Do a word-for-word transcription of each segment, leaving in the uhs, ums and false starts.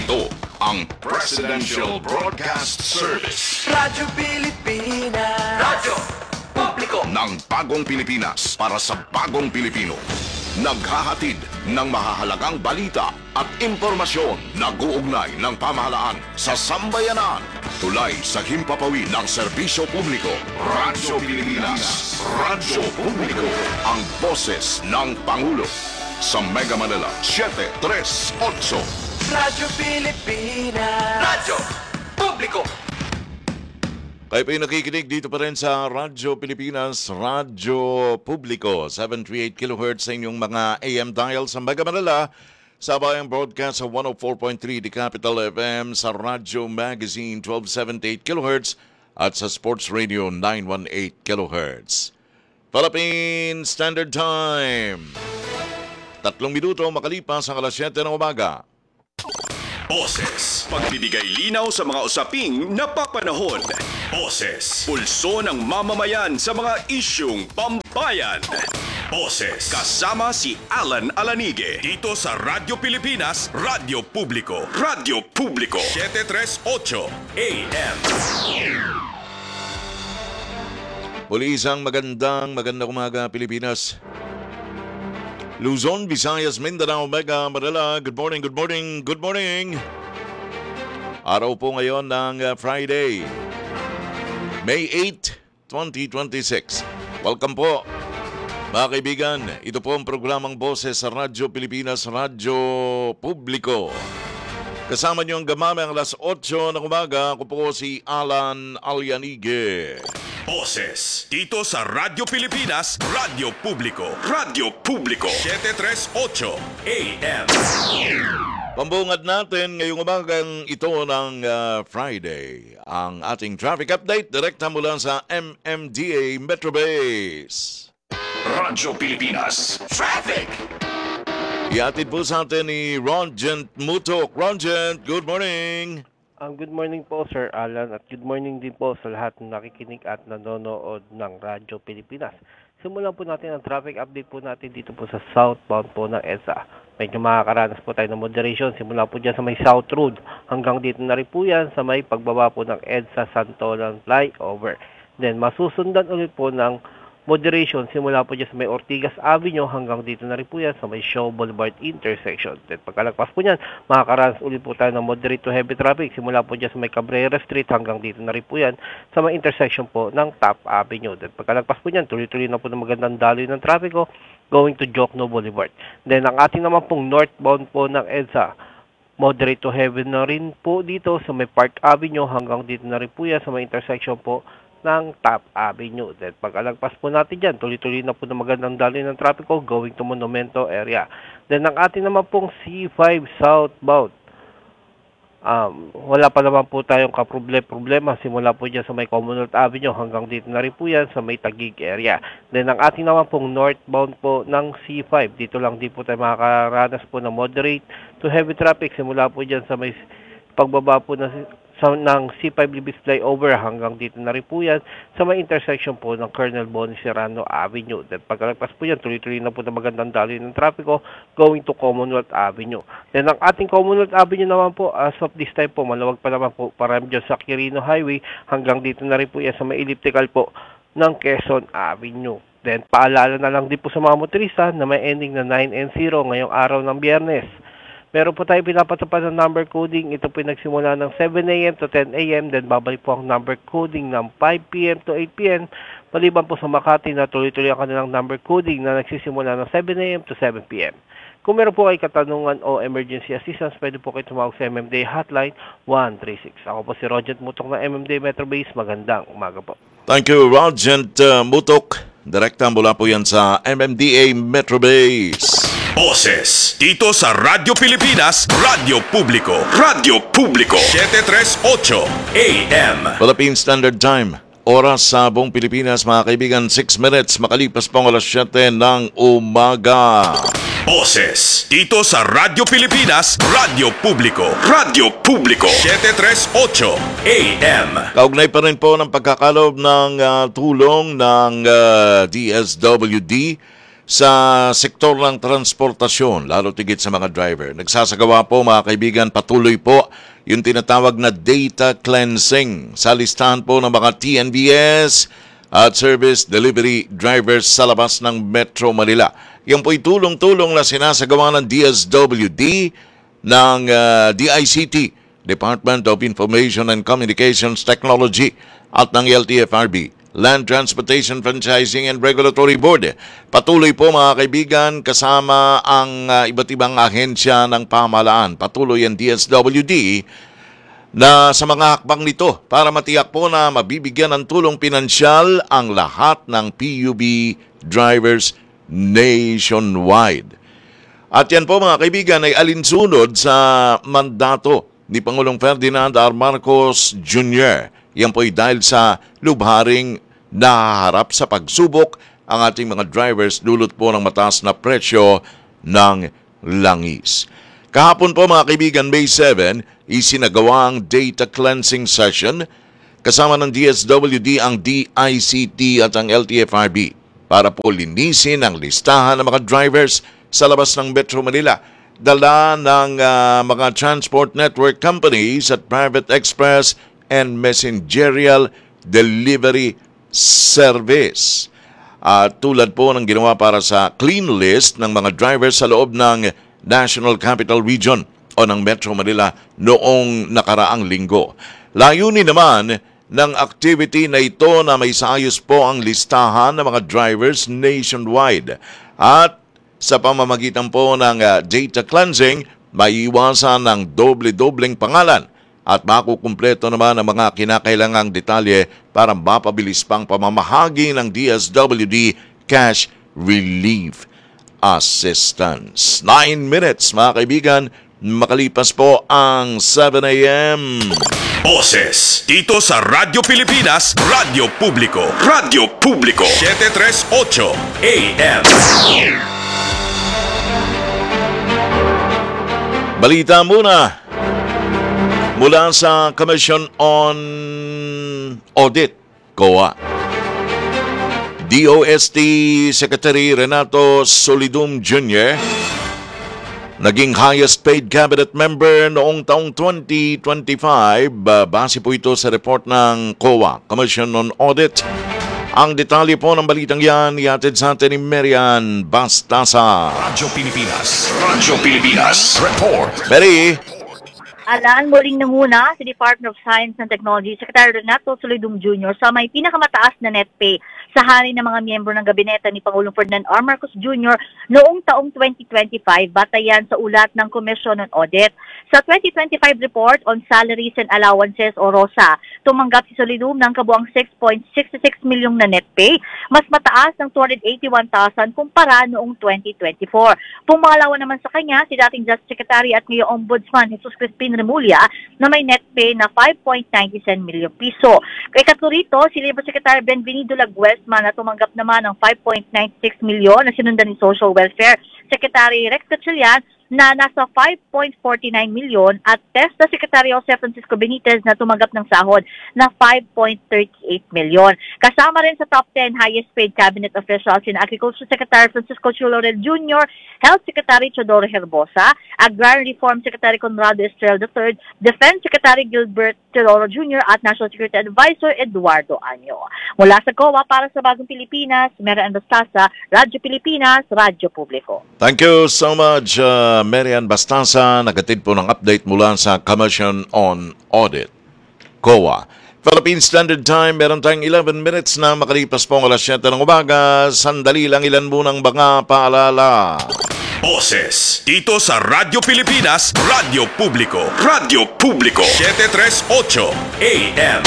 Ito ang Presidential Broadcast Service. Radyo Pilipinas. Radyo Publiko Ng bagong Pilipinas para sa bagong Pilipino. Naghahatid ng mahahalagang balita at impormasyon na guugnay ng pamahalaan sa sambayanan. Tulay sa himpapawid ng serbisyo publiko. Radyo Pilipinas. Radyo Publiko. Ang boses ng Pangulo. Sa Mega Manila, seven three eight. Radyo Pilipinas. Radyo Publiko. Kayo po yung nakikinig dito pa rin sa Radyo Pilipinas, Radyo Publiko, seven thirty-eight kilohertz sa inyong mga A M dial sa Mega Manila, sa bayang broadcast sa one oh four point three The Capital F M, sa Radyo Magazine twelve seventy-eight kilohertz at sa Sports Radio nine eighteen kilohertz. Philippine Standard Time. Tatlong minuto makalipas ang alas siyete ng umaga. Boses. Pagbibigay linaw sa mga usaping napapanahon. Boses. Pulso ng mamamayan sa mga isyung pambayan. Boses. Kasama si Alan Alanige. Dito sa Radyo Pilipinas, Radyo Publiko. Radyo Publiko. seven thirty-eight A M. Muli isang magandang, magandang umaga Pilipinas. Luzon, Visayas, Mindanao, Mega Manila. Good morning, good morning, good morning. Araw po ngayon ng uh, Friday, May eighth, twenty twenty-six. Welcome po, mga kaibigan. Ito po ang programang Boses sa Radyo Pilipinas, Radyo Publiko. Kasama niyo ang gamamay ang alas eight ng umaga. Ako po si Alan Alianige. Boses. Dito sa Radyo Pilipinas, Radyo Publiko. Radyo Publiko. seven thirty-eight A M. Pambungad natin ngayong umagang ito ng uh, Friday. Ang ating traffic update direkta mula sa M M D A Metro Base. Radyo Pilipinas. Traffic. Iatid po sa atin ni Ronjent Mutok. Ronjent, good morning. Um, good morning po, Sir Alan, at good morning din po sa lahat ng nakikinig at nanonood ng Radyo Pilipinas. Simulan po natin ang traffic update po natin dito po sa southbound po ng EDSA. Medyo makakaranas po tayo ng moderation. Simula po dyan sa may South Road hanggang dito na rin po yan sa may pagbaba po ng EDSA Santolan Flyover. Then masusundan ulit po ng moderation simula po dyan sa may Ortigas Avenue hanggang dito na rin po yan sa may Shaw Boulevard intersection. Then pagkalagpas po yan, makakaranas ulit po tayo ng moderate to heavy traffic simula po dyan sa may Cabrera Street hanggang dito na rin po yan sa may intersection po ng Top Avenue. Then pagkalagpas po yan, tuloy-tuloy na po ng magandang daloy ng trapiko going to Jokno Boulevard. Then ang ating naman pong northbound po ng EDSA, moderate to heavy na rin po dito sa may Park Avenue hanggang dito na rin po yan sa may intersection po ng Top Avenue. Then pag-alagpas po natin dyan, tuloy-tuloy na po na magandang daloy ng trapiko going to Monumento area. Then ang ating naman pong C five southbound, um, wala pa naman po tayong kaproblema simula po dyan sa may Commonwealth Avenue hanggang dito na rin po yan sa may Taguig area. Then ang ating naman pong northbound po ng C five, dito lang din po tayo makakaranas po ng moderate to heavy traffic simula po dyan sa may pagbaba po na sa, ng C five Libis Flyover hanggang dito na rin po yan sa may intersection po ng Colonel Bonnie Serrano Avenue. Then pagkalagpas po yan, tuloy-tuloy na po na magandang daloy ng trapiko going to Commonwealth Avenue. Then ang ating Commonwealth Avenue naman po, as of this time po, malawag pa naman po para dyan sa Quirino Highway hanggang dito na rin po yan sa may elliptical po ng Quezon Avenue. Then paalala na lang din po sa mga motorista na may ending na nine and zero ngayong araw ng Biyernes. Meron po tayo pinapatupad ng number coding. Ito po nagsimula ng seven A M to ten A M. Then babalik po ang number coding ng five P M to eight P M. Maliban po sa Makati na tuloy-tuloy ang kanilang number coding na nagsisimula ng seven A M to seven P M. Kung meron po kayo katanungan o emergency assistance, pwede po kayo tumawag sa M M D A hotline one three six. Ako po si Ronjent Mutok ng M M D A Metro Base. Magandang umaga po. Thank you, Ronjent uh, Mutok. Direkta mula po yan sa M M D A Metro Base. Boses. Dito sa Radyo Pilipinas, Radyo Publiko. Radyo Publiko. seven thirty-eight A M. Philippine Standard Time. Oras sa buong Pilipinas, mga kaibigan, six minutes makalipas po ang alas siyete ng umaga. Boses. Dito sa Radyo Pilipinas, Radyo Publiko. Radyo Publiko. seven thirty-eight A M. Kaugnay pa rin po ng pagkakalob ng uh, tulong ng uh, D S W D sa sektor ng transportasyon, lalo tigit sa mga driver. Nagsasagawa po mga kaibigan, patuloy po yung tinatawag na data cleansing sa listahan po ng mga T N B S at service delivery drivers sa labas ng Metro Manila. Yan po'y tulong-tulong na sinasagawa ng D S W D, ng uh, D I C T, Department of Information and Communications Technology, at ng L T F R B, Land Transportation Franchising and Regulatory Board. Patuloy po mga kaibigan, kasama ang uh, iba't ibang ahensya ng pamahalaan. Patuloy ang D S W D na sa mga hakbang nito para matiyak po na mabibigyan ng tulong pinansyal ang lahat ng P U B drivers nationwide. At yan po mga kaibigan ay alinsunod sa mandato ni Pangulong Ferdinand R. Marcos Junior Yan po ay dahil sa lubharing nahaharap sa pagsubok ang ating mga drivers dulot po ng mataas na presyo ng langis. Kahapon po mga kaibigan, May seventh, isinagawa ang data cleansing session kasama ng D S W D, ang D I C T at ang L T F R B para po linisin ang listahan ng mga drivers sa labas ng Metro Manila. Dala ng uh, mga transport network companies at private express and messengerial delivery service. At uh, tulad po ng ginawa para sa clean list ng mga drivers sa loob ng National Capital Region o ng Metro Manila noong nakaraang linggo. Layunin naman ng activity na ito na may saayos po ang listahan ng mga drivers nationwide. At sa pamamagitan po ng uh, data cleansing, maiiwasan ng doble-dobleng pangalan at makukumpleto naman ang mga kinakailangang detalye para mapabilis pang pamamahagi ng D S W D cash relief assistance. Nine minutes mga kaibigan, makalipas po ang seven a.m. Boses dito sa Radyo Pilipinas, Radyo Publiko, Radyo Publiko, seven thirty-eight A M. Balita muna mula sa Commission on Audit, C O A. D O S T Secretary Renato Solidum Junior naging highest paid cabinet member noong taong twenty twenty-five. Uh, base po ito sa report ng C O A, Commission on Audit. Ang detalye po ng balitang yan, ihatid sa atin ni Marian Bastasa. Radyo Pilipinas, Radyo Pilipinas, report. Mary, Alaan, muling nanguna si Department of Science and Technology Secretary Renato Solidum Junior sa may pinakamataas na net pay sa hari ng mga miyembro ng gabinete ni Pangulong Ferdinand R. Marcos Junior noong taong twenty twenty-five, batayan sa ulat ng Commission on Audit. Sa twenty twenty-five report on Salaries and Allowances o ROSA, tumanggap si Solidum ng kabuang six point six six milyong na net pay, mas mataas ng two hundred eighty-one thousand kumpara noong twenty twenty-four. Pumalawan naman sa kanya si dating Justice Secretary at ngayong Ombudsman Jesus Crispin Remulla na may net pay na five point nine seven milyong piso. Kay katlo rito, si Labor Secretary Benvenido Laguesma na tumanggap naman ng five point nine six milyon na sinundan ni Social Welfare Secretary Rex Gatchalian na nasa five point four nine milyon at TESDA Secretary Jose Francisco Benitez na tumanggap ng sahod na five point three eight milyon. Kasama rin sa top ten highest paid cabinet officials in Agriculture Secretary Francisco Chulorel Junior, Health Secretary Chodoro Herbosa, Agrarian Reform Secretary Conrado Estrel the third, Defense Secretary Gilbert Teodoro Junior at National Security Advisor Eduardo Anyo. Mula sa C O A para sa Bagong Pilipinas, Marian Bastasa, Radyo Pilipinas, Radyo Publiko. thank you so much, uh, Marian Bastasa. Nagatid po ng update mula sa Commission on Audit, C O A. Philippine Standard Time, meron tayong eleven minutes na makalipas po ang alas siyete ng umaga. Sandali lang, ilan munang mga paalala. Boses dito sa Radyo Pilipinas, Radyo Publiko, Radyo Publiko, seven thirty-eight A M.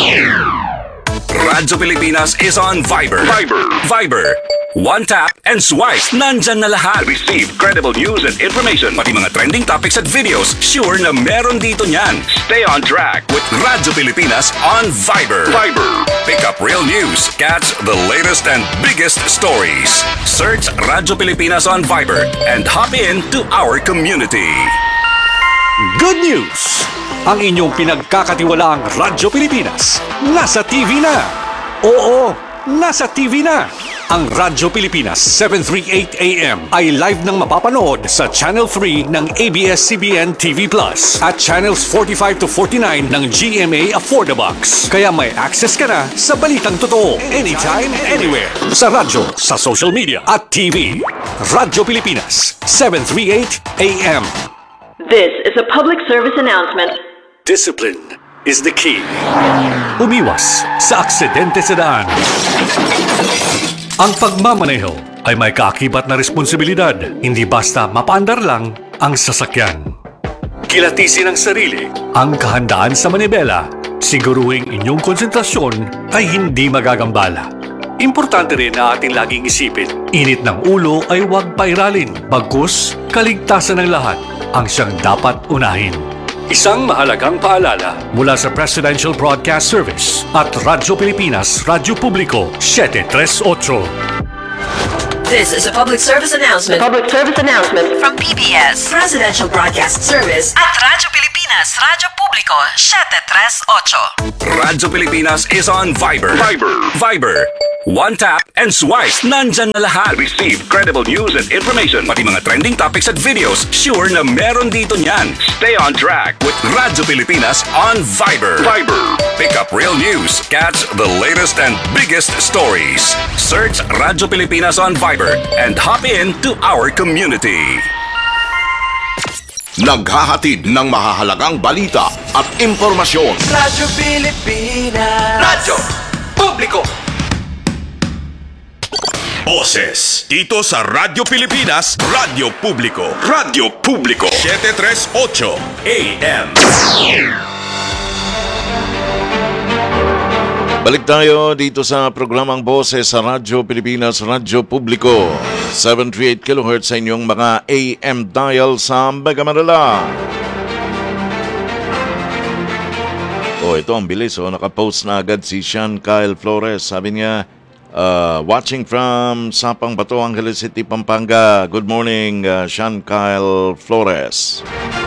Radyo Pilipinas is on Viber. Viber. Viber. One tap and swipe. Nandyan na lahat. Receive credible news and information. Pati mga trending topics at videos. Sure na meron dito niyan. Stay on track with Radyo Pilipinas on Viber. Viber. Pick up real news. Catch the latest and biggest stories. Search Radyo Pilipinas on Viber and hop in to our community. Good news! Ang inyong pinagkakatiwalaang Radyo Pilipinas nasa T V na. Oo, nasa T V na. Ang Radyo Pilipinas seven thirty-eight A M ay live nang mapapanood sa Channel three ng A B S C B N T V Plus at Channels forty-five to forty-nine ng G M A Affordabox. Kaya may access ka na sa balitang totoo anytime, anywhere. Sa radyo, sa social media at T V. Radyo Pilipinas seven thirty-eight A M. This is a public service announcement. Discipline is the key. Umiwas sa aksidente sa daan. Ang pagmamaneho ay may kaakibat na responsibilidad, hindi basta mapaandar lang ang sasakyan. Kilatisin ang sarili, ang kahandaan sa manibela, siguruhing inyong konsentrasyon ay hindi magagambala. Importante rin na ating laging isipin, init ng ulo ay huwag pairalin, bagkus kaligtasan ng lahat ang siyang dapat unahin. Isang mahalagang paalala mula sa Presidential Broadcast Service at Radyo Pilipinas, Radyo Publiko seven thirty-eight. This is a public service announcement. Public service announcement from P B S Presidential Broadcast Service at Radyo Pilipinas, Radyo Publiko seven thirty-eight. Radyo Pilipinas is on Viber. Viber. Viber. One tap and swipe. Nandyan na lahat. Receive credible news and information. Pati mga trending topics at videos. Sure na meron dito niyan. Stay on track with Radyo Pilipinas on Viber. Viber. Pick up real news. Catch the latest and biggest stories. Search Radyo Pilipinas on Viber and hop in to our community. Naghahatid ng mahahalagang balita at impormasyon. Radyo Pilipinas. Radyo Publiko. Boses dito sa Radyo Pilipinas, Radyo Publiko. Radyo Publiko seven thirty-eight A M. Balik tayo dito sa programang Boses sa Radyo Pilipinas, Radyo Publiko. seven thirty-eight kilohertz sa inyong mga A M dial sa Mega Manila. Oh, ito ang bilis. Oh. Nakapost na agad si Sean Kyle Flores. Sabi niya, uh, watching from Sapang Bato, Angeles City, Pampanga. Good morning, uh, Sean Kyle Flores.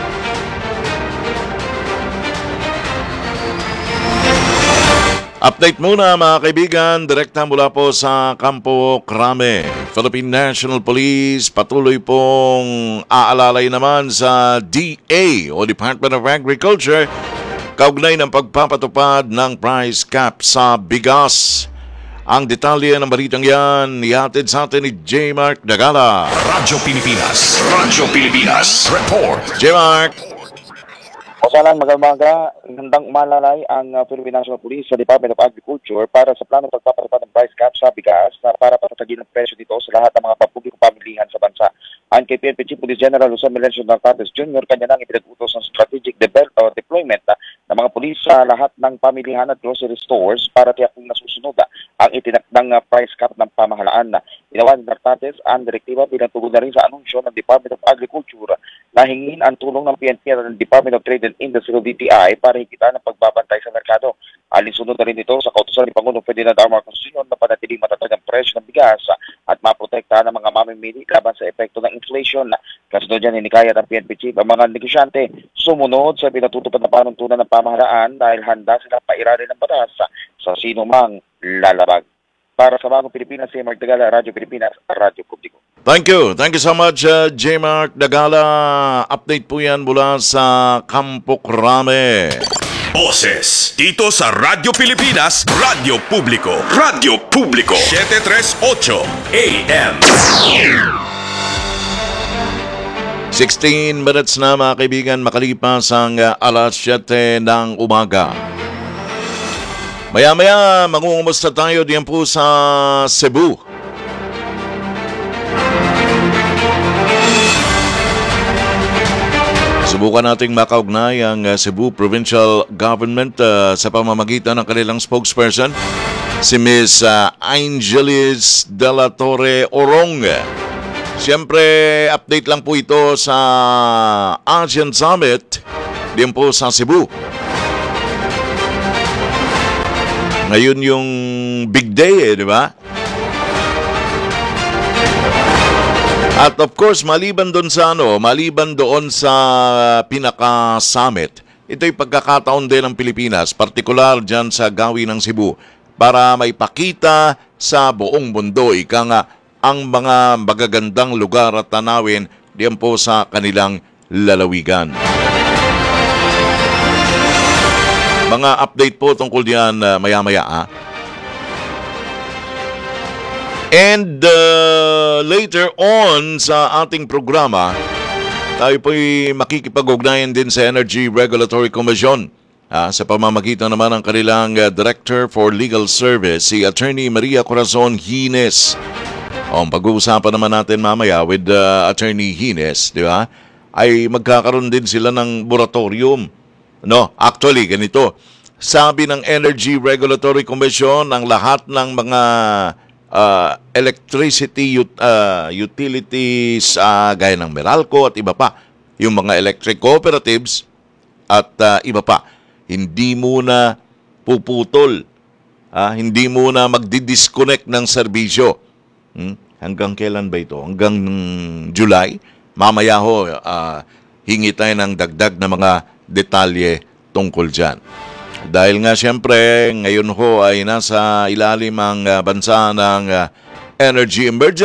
Update muna mga kaibigan, direkta mula po sa Campo Crame. Philippine National Police patuloy pong aalalay naman sa D A o Department of Agriculture kaugnay ng pagpapatupad ng price cap sa bigas. Ang detalye ng balitang yan, ihatid sa atin ni J. Mark Dagala. Radyo Pilipinas. Radyo Pilipinas. Report. J. Mark. Osalan, magamaga, handang umalalay ang uh, Philippine National Police sa Department of Agriculture para sa planong pagpapatupad ng price cap sa bigas na para patatagin ang presyo dito sa lahat ng mga pampublikong pamilihan sa bansa. Ang K P N P Chief Police General Jose Melencio Nartates Junior kanya nang ipinag-utos ng strategic develop, uh, deployment uh, ng mga pulis sa lahat ng pamilihan at grocery stores para tiyaking nasusunod uh, ang itinakdang uh, price cap ng pamahalaan. Ginawa ni Nartates ang direktiba bilang tugon na rin sa anunsyo ng Department of Agriculture na hingin ang tulong ng P N P at ng Department of Trade and Industry o D T I para higitan ang pagbabantay sa merkado. Alinsunod na rin ito sa kautusan ni Pangulong Ferdinand R. Marcos Junior na panatiling matatag ang presyo ng bigas at maprotektahan ang mga mamimili laban sa epekto ng inflation. Kasunod dyan, hinikayat ang P N P Chief ang mga negosyante sumunod sa pinatutupad na panuntunan ng pamahalaan dahil handa silang pairalin ng batas sa sino mang lalabag. Para sa Bagong Pilipinas, si Mark Dagala, Radyo Pilipinas, Radyo Publiko. Thank you. Thank you so much, uh, J. Mark Dagala. Update po yan mula sa Campo Crame. Boses dito sa Radyo Pilipinas, Radyo Publiko. Radyo Publiko seven thirty-eight A M. sixteen minutes na mga kaibigan makalipas ang uh, alas siyete ng umaga. Maya-maya, mangungumusta tayo diyan po sa Cebu. Subukan nating makaugnay ang uh, Cebu Provincial Government uh, sa pamamagitan ng kanilang spokesperson, si Miz uh, Angelis de la Torre Orong. Siyempre, update lang po ito sa Asian Summit diyan po sa Cebu. Ngayon yung big day eh, di ba? At of course, maliban doon sa ano, maliban doon sa pinaka-summit, ito'y pagkakataon din ng Pilipinas, partikular dyan sa gawin ng Cebu, para maipakita sa buong mundo. Ika nga, ang mga magagandang lugar at tanawin diyan po sa kanilang lalawigan. Mga update po tungkol diyan uh, maya-maya. Ah. And uh, later on sa ating programa, tayo po'y makikipag-ugnayan din sa Energy Regulatory Commission ah, sa pamamagitan naman ng kanilang uh, Director for Legal Service, si Attorney Maria Corazon Hines. O, ang pag-uusapan naman natin mamaya with uh, Attorney Hines, di ba, ay magkakaroon din sila ng moratorium. No, actually, ganito. Sabi ng Energy Regulatory Commission, ang lahat ng mga uh, electricity ut- uh, utilities uh, gaya ng Meralco at iba pa, yung mga electric cooperatives at uh, iba pa, hindi muna puputol, uh, hindi muna magdi-disconnect ng serbisyo. Hmm? Hanggang kailan ba ito? Hanggang July? Mamaya ho, uh, hingi tayo ng dagdag na mga detalye tungkol dyan. Dahil nga siyempre, ngayon ho ay nasa ilalim ang uh, bansa ng uh, energy emergency.